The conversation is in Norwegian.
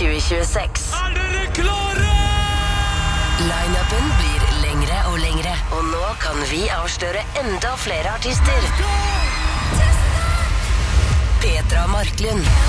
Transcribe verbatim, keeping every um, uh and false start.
tjue tjueseks. Er dere klare? Line-upen blir lengre og lengre, og nå kan vi avsløre enda flere artister. Petra Marklund,